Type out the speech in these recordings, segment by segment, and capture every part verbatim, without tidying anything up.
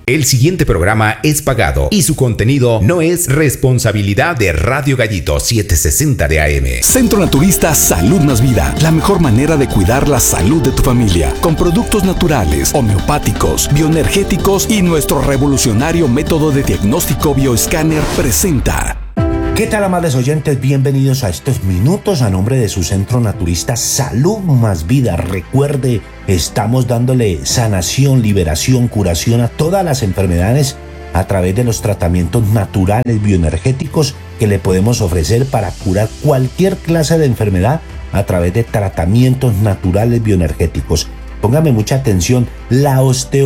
El siguiente programa es pagado y su contenido no es responsabilidad de Radio Gallito setecientos sesenta de A M. Centro Naturista Salud Más Vida. La mejor manera de cuidar la salud de tu familia. Con productos naturales, homeopáticos, bioenergéticos y nuestro revolucionario método de diagnóstico bioescáner presenta. ¿Qué tal, amables oyentes? Bienvenidos a estos minutos a nombre de su Centro Naturista Salud Más Vida. Recuerde, estamos dándole sanación, liberación, curación a todas las enfermedades a través de los tratamientos naturales bioenergéticos que le podemos ofrecer para curar cualquier clase de enfermedad a través de tratamientos naturales bioenergéticos. Póngame mucha atención, la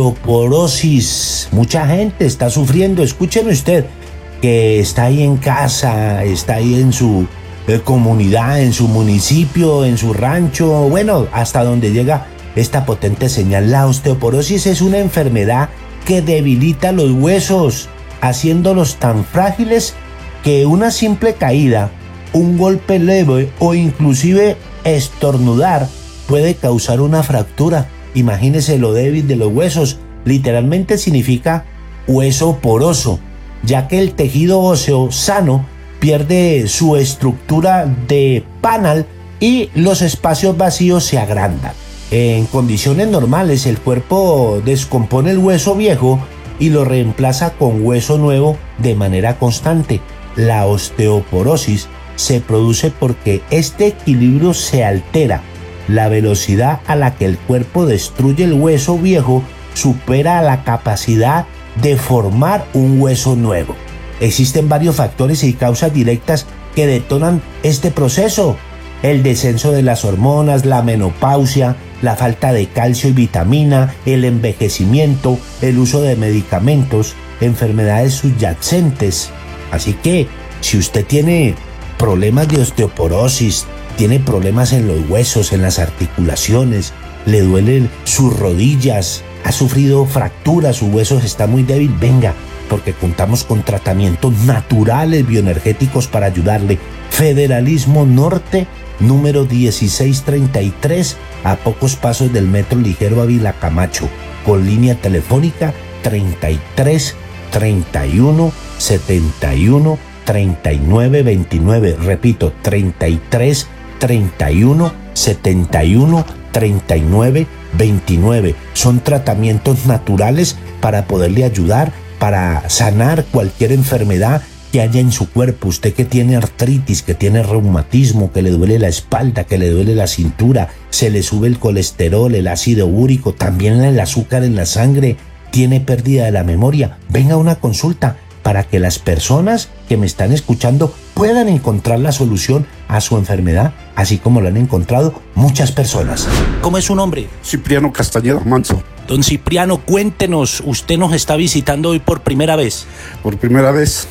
osteoporosis. Mucha gente está sufriendo, escúcheme usted, que está ahí en casa, está ahí en su eh, comunidad, en su municipio, en su rancho, bueno, hasta donde llega esta potente señal. La osteoporosis es una enfermedad que debilita los huesos, haciéndolos tan frágiles que una simple caída, un golpe leve o inclusive estornudar puede causar una fractura. Imagínese lo débil de los huesos. Literalmente significa hueso poroso, ya que el tejido óseo sano pierde su estructura de panal y los espacios vacíos se agrandan. En condiciones normales, el cuerpo descompone el hueso viejo y lo reemplaza con hueso nuevo de manera constante. La osteoporosis se produce porque este equilibrio se altera. La velocidad a la que el cuerpo destruye el hueso viejo supera la capacidad de formar un hueso nuevo. Existen varios factores y causas directas que detonan este proceso: el descenso de las hormonas, la menopausia, la falta de calcio y vitamina, el envejecimiento, el uso de medicamentos, enfermedades subyacentes. Así que, si usted tiene problemas de osteoporosis, tiene problemas en los huesos, en las articulaciones, le duelen sus rodillas, ha sufrido fracturas, sus huesos está muy débil, venga, porque contamos con tratamientos naturales bioenergéticos para ayudarle. Federalismo Norte, número dieciséis treinta y tres, a pocos pasos del Metro Ligero Ávila Camacho, con línea telefónica treinta y tres, treinta y uno, setenta y uno, treinta y nueve veintinueve. Repito, treinta y tres, treinta y uno, setenta y uno, treinta y nueve veintinueve. Son tratamientos naturales para poderle ayudar, para sanar cualquier enfermedad que haya en su cuerpo. Usted que tiene artritis, que tiene reumatismo, que le duele la espalda, que le duele la cintura, se le sube el colesterol, el ácido úrico, también el azúcar en la sangre, tiene pérdida de la memoria, venga a una consulta para que las personas que me están escuchando puedan encontrar la solución a su enfermedad, así como lo han encontrado muchas personas. ¿Cómo es su nombre? Cipriano Castañeda Manso. Don Cipriano, cuéntenos, usted nos está visitando hoy por primera vez. Por primera vez.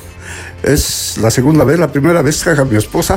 Es la segunda vez, la primera vez que haga mi esposa.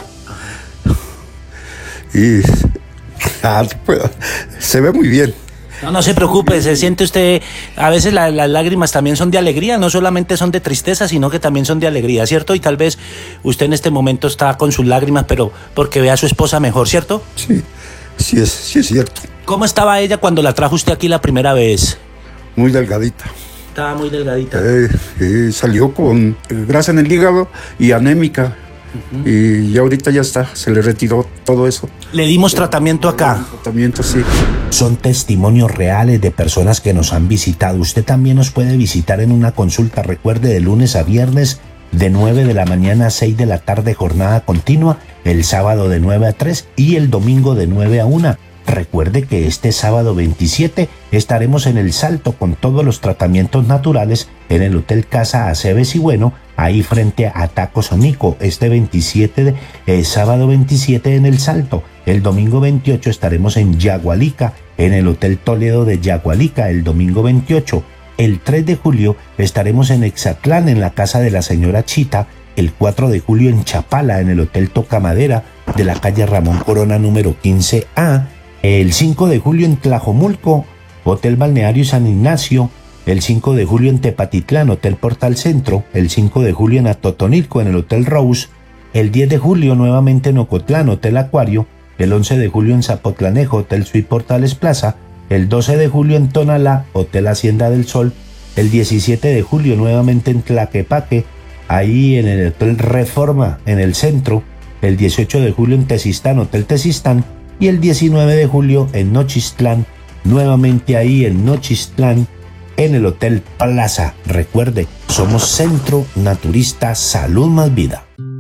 Y ah, se ve muy bien. No, no se preocupe, se siente usted, a veces la, las lágrimas también son de alegría, no solamente son de tristeza, sino que también son de alegría, ¿cierto? Y tal vez usted en este momento está con sus lágrimas, pero porque ve a su esposa mejor, ¿cierto? Sí, sí es, sí es cierto. ¿Cómo estaba ella cuando la trajo usted aquí la primera vez? Muy delgadita. Estaba muy delgadita. Eh, eh, salió con grasa en el hígado y anémica. Uh-huh. Y ya ahorita ya está, se le retiró todo eso. Le dimos tratamiento acá. Tratamiento, sí. Son testimonios reales de personas que nos han visitado. Usted también nos puede visitar en una consulta, recuerde, de lunes a viernes, de nueve de la mañana a seis de la tarde, jornada continua, el sábado de nueve a tres y el domingo de nueve a una. Recuerde que este sábado veintisiete estaremos en El Salto con todos los tratamientos naturales en el Hotel Casa Aceves y Bueno, ahí frente a Taco Sonico. Este veintisiete, de, eh, sábado veintisiete en El Salto. El domingo veintiocho estaremos en Yagualica, en el Hotel Toledo de Yagualica, el domingo veintiocho. El tres de julio estaremos en Exatlán, en la casa de la señora Chita. El cuatro de julio en Chapala, en el Hotel Tocamadera de la calle Ramón Corona número quince A. El cinco de julio en Tlajomulco, Hotel Balneario San Ignacio. El cinco de julio en Tepatitlán, Hotel Portal Centro. El cinco de julio en Atotonilco, en el Hotel Rose. El diez de julio nuevamente en Ocotlán, Hotel Acuario. El once de julio en Zapotlanejo, Hotel Suite Portales Plaza. El doce de julio en Tonalá, Hotel Hacienda del Sol. El diecisiete de julio nuevamente en Tlaquepaque, ahí en el Hotel Reforma, en el centro. El dieciocho de julio en Tezistán, Hotel Tezistán. Y el diecinueve de julio en Nochistlán, nuevamente ahí en Nochistlán, en el Hotel Plaza. Recuerde, somos Centro Naturista Salud Más Vida.